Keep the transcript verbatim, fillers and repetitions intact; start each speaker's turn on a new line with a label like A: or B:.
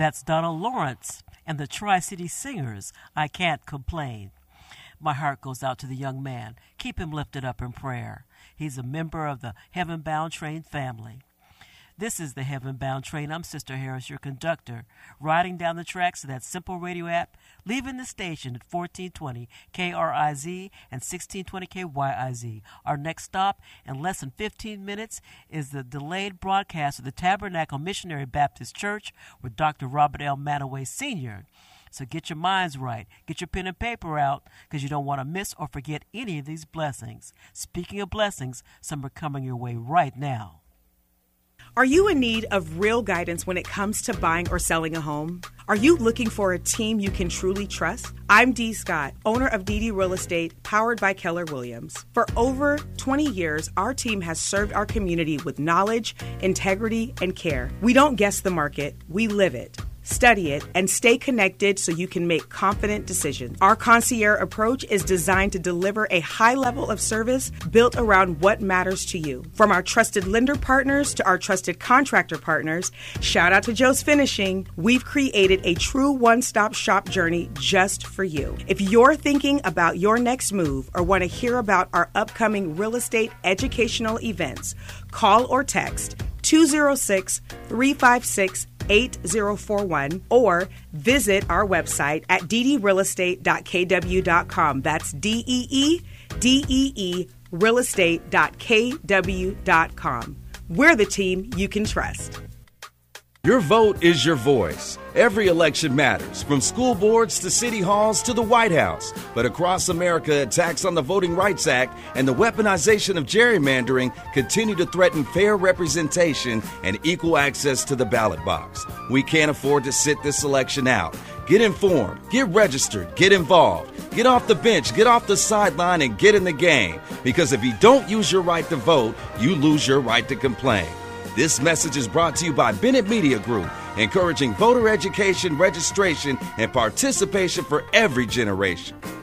A: That's Donna Lawrence and the Tri-City Singers, I Can't Complain. My heart goes out to the young man. Keep him lifted up in prayer. He's a member of the Heaven Bound Train family. This is the Heaven Bound Train. I'm Sister Harris, your conductor, riding down the tracks of that simple radio app, leaving the station at fourteen twenty K R I Z and sixteen twenty K Y I Z. Our next stop in less than fifteen minutes is the delayed broadcast of the Tabernacle Missionary Baptist Church with Doctor Robert L. Manaway Senior So get your minds right. Get your pen and paper out because you don't want to miss or forget any of these blessings. Speaking of blessings, some are coming your way right now.
B: Are you in need of real guidance when it comes to buying or selling a home? Are you looking for a team you can truly trust? I'm Dee Scott, owner of D D Real Estate, powered by Keller Williams. For over twenty years, our team has served our community with knowledge, integrity, and care. We don't guess the market, we live it. Study it, and stay connected so you can make confident decisions. Our concierge approach is designed to deliver a high level of service built around what matters to you. From our trusted lender partners to our trusted contractor partners, shout out to Joe's Finishing, we've created a true one-stop shop journey just for you. If you're thinking about your next move or want to hear about our upcoming real estate educational events, call or text two oh six, three five six, eight oh four one or visit our website at d d real estate dot k w dot com. That's D E E D E E real estate dot k w dot com. We're the team you can trust.
C: Your vote is your voice. Every election matters, from school boards to city halls to the White House. But across America, attacks on the Voting Rights Act and the weaponization of gerrymandering continue to threaten fair representation and equal access to the ballot box. We can't afford to sit this election out. Get informed, get registered, get involved. Get off the bench, get off the sideline, and get in the game. Because if you don't use your right to vote, you lose your right to complain. This message is brought to you by Bennett Media Group, encouraging voter education, registration, and participation for every generation.